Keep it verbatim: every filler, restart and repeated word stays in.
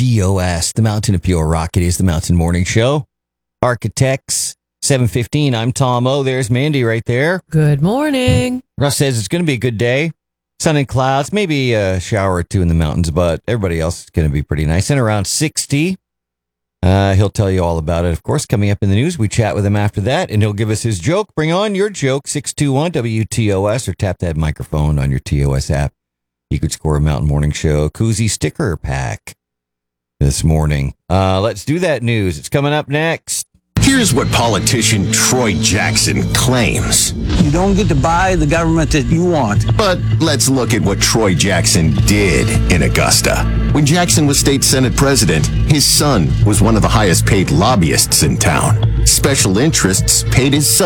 T O S, the Mountain Appeal Rocket is the Mountain Morning Show. Architects, seven fifteen. I'm Tom O. There's Mandy right there. Good morning. Russ says it's going to be a good day. Sun and clouds, maybe a shower or two in the mountains, but everybody else is going to be pretty nice. And around sixty. Uh, he'll tell you all about it. Of course, coming up in the news, we chat with him after that, and he'll give us his joke. Bring on your joke, six two one W T O S, or tap that microphone on your T O S app. You could score a Mountain Morning Show koozie sticker pack this morning. Uh, let's do that news. It's coming up next. Here's what politician Troy Jackson claims. You don't get to buy the government that you want. But let's look at what Troy Jackson did in Augusta. When Jackson was state senate president, his son was one of the highest paid lobbyists in town. Special interests paid his son